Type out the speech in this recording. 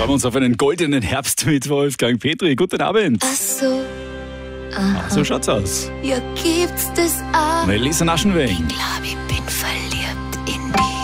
freuen wir uns auf einen goldenen Herbst mit Wolfgang Petri. Guten Abend. Ach so, So schaut's aus. ja gibt's das auch. Melissa Naschenweng. Glaub ich bin verliebt.